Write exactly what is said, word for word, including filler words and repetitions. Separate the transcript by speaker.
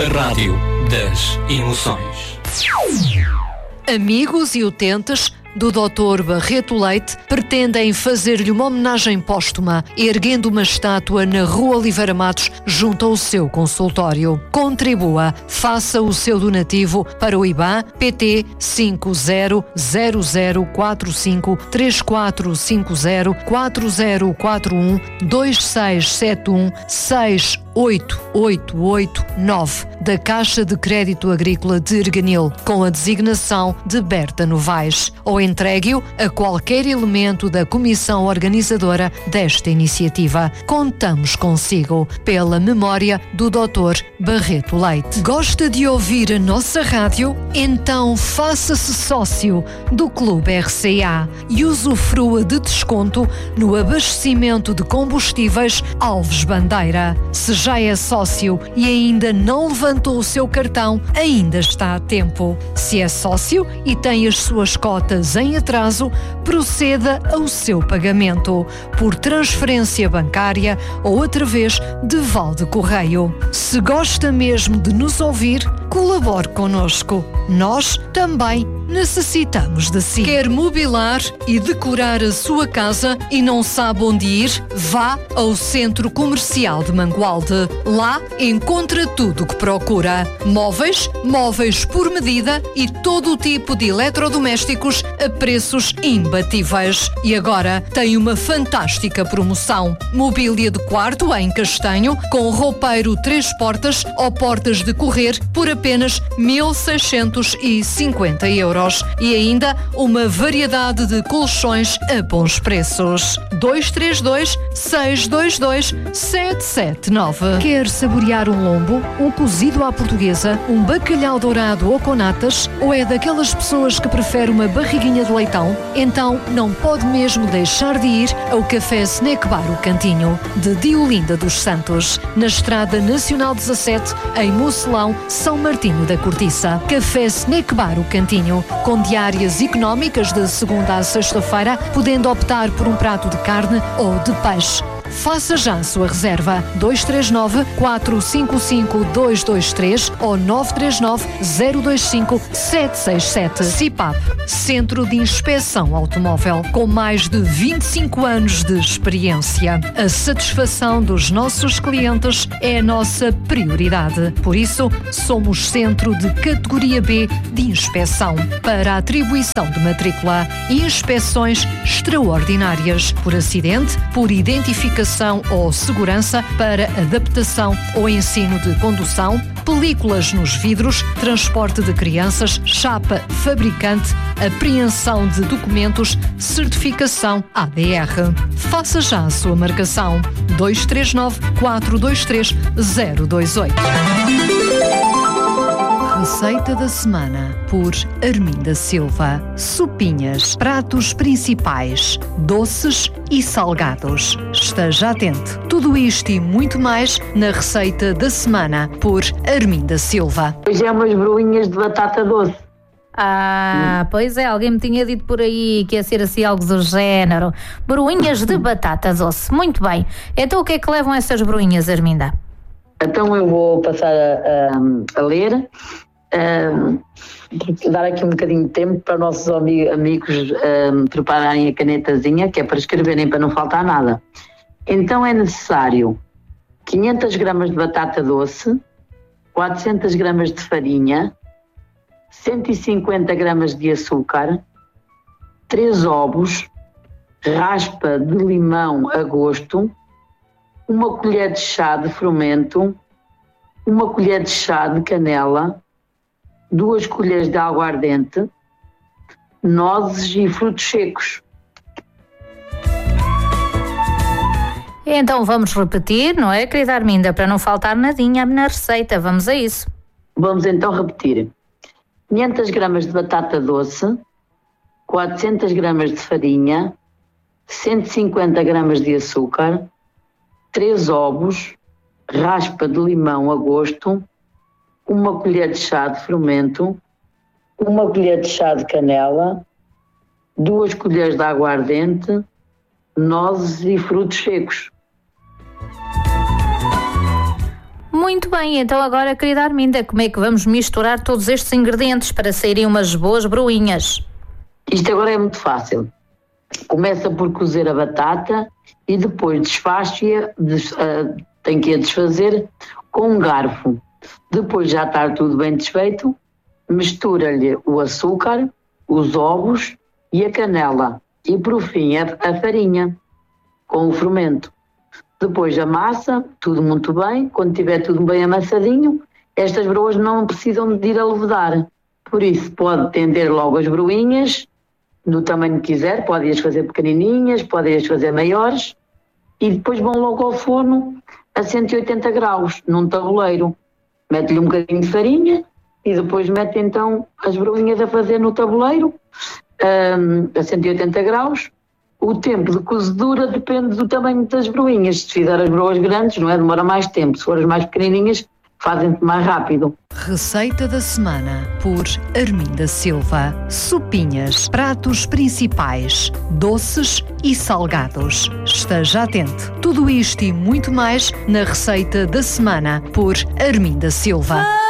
Speaker 1: rádio das emoções.
Speaker 2: Amigos e utentes do doutor Barreto Leite pretendem fazer-lhe uma homenagem póstuma, erguendo uma estátua na Rua Oliveira Matos, junto ao seu consultório. Contribua, faça o seu donativo para o I B A N P T cinco zero zero zero quatro cinco três quatro cinco zero quatro zero quatro um dois seis sete um seis oito oito oito nove da Caixa de Crédito Agrícola de Erganil, com a designação de Berta Novaes, ou entregue-o a qualquer elemento da comissão organizadora desta iniciativa. Contamos consigo, pela memória do doutor Barreto Leite. Gosta de ouvir a nossa rádio? Então faça-se sócio do Clube R C A e usufrua de desconto no abastecimento de combustíveis Alves Bandeira. Se já é sócio e ainda não levantou o seu cartão, ainda está a tempo. Se é sócio e tem as suas cotas em atraso, proceda ao seu pagamento por transferência bancária ou através de Valde Correio. Se gosta mesmo de nos ouvir, colabore connosco. Nós também necessitamos de si. Quer mobilar e decorar a sua casa e não sabe onde ir? Vá ao Centro Comercial de Mangualde. Lá encontra tudo o que procura. Móveis, móveis por medida e todo o tipo de eletrodomésticos a preços imbatíveis. E agora tem uma fantástica promoção. Mobília de quarto em castanho com roupeiro três portas ou portas de correr por apenas mil seiscentos e cinquenta euros. E ainda uma variedade de colchões a bons preços. dois três dois, seis dois dois, sete sete nove. Quer saborear um lombo, um cozido à portuguesa, um bacalhau dourado ou com natas? Ou é daquelas pessoas que prefere uma barriguinha de leitão? Então não pode mesmo deixar de ir ao Café Snack Bar O Cantinho, de Diolinda dos Santos, na Estrada Nacional dezassete, em Mocelão, São Martinho da Cortiça. Café Snack Bar O Cantinho, com diárias económicas de segunda a sexta-feira, podendo optar por um prato de carne ou de peixe. Faça já a sua reserva. dois três nove, quatro cinco cinco, dois dois três ou nove três nove, zero dois cinco, sete seis sete. C I P A P, Centro de Inspeção Automóvel, com mais de vinte e cinco anos de experiência. A satisfação dos nossos clientes é a nossa prioridade. Por isso, somos centro de categoria B de inspeção para a atribuição de matrícula e inspeções extraordinárias por acidente, por identificação ou segurança, para adaptação ou ensino de condução, películas nos vidros, transporte de crianças, chapa fabricante, apreensão de documentos, certificação A D R. Faça já a sua marcação. dois três nove, quatro dois três, zero dois oito. Receita da semana por Arminda Silva. Sopinhas, pratos principais, doces e salgados. Esteja atento. Tudo isto e muito mais na receita da semana por Arminda Silva.
Speaker 3: Hoje é umas broinhas de batata doce.
Speaker 4: Ah, pois é, alguém me tinha dito por aí que ia ser assim algo do género. Broinhas de batata doce. Muito bem. Então o que é que levam essas broinhas, Arminda?
Speaker 3: Então eu vou passar a, a, a ler. Um, dar aqui um bocadinho de tempo para os nossos amigos um, prepararem a canetazinha, que é para escreverem, para não faltar nada. Então é necessário quinhentas gramas de batata doce, quatrocentas gramas de farinha, cento e cinquenta gramas de açúcar, três ovos, raspa de limão a gosto, uma colher de chá de fermento, uma colher de chá de canela, duas colheres de aguardente, nozes e frutos secos.
Speaker 4: Então vamos repetir, não é, querida Arminda, para não faltar nadinha na receita. Vamos a isso.
Speaker 3: Vamos então repetir. quinhentas gramas de batata doce, quatrocentas gramas de farinha, cento e cinquenta gramas de açúcar, três ovos, raspa de limão a gosto, uma colher de chá de fermento, uma colher de chá de canela, duas colheres de aguardente, nozes e frutos secos.
Speaker 4: Muito bem, então agora, querida Arminda, como é que vamos misturar todos estes ingredientes para saírem umas boas broinhas?
Speaker 3: Isto agora é muito fácil. Começa por cozer a batata e depois desfaz-a, des, uh, tem que a desfazer com um garfo. Depois já está tudo bem desfeito, mistura-lhe o açúcar, os ovos e a canela. E por fim a, a farinha com o fermento. Depois a massa, tudo muito bem. Quando tiver tudo bem amassadinho, estas broas não precisam de ir a levedar. Por isso pode tender logo as broinhas, do tamanho que quiser, pode-as fazer pequenininhas, pode-as fazer maiores, e depois vão logo ao forno a cento e oitenta graus, num tabuleiro. Mete-lhe um bocadinho de farinha e depois mete então as broinhas a fazer no tabuleiro, um, a cento e oitenta graus. O tempo de cozedura depende do tamanho das broinhas. Se fizer as broas grandes, não é? Demora mais tempo. Se for as mais pequenininhas, fazem-se mais rápido.
Speaker 2: Receita da semana por Arminda Silva. Sopinhas, pratos principais, doces e salgados. Esteja atento. Tudo isto e muito mais na receita da semana por Arminda Silva.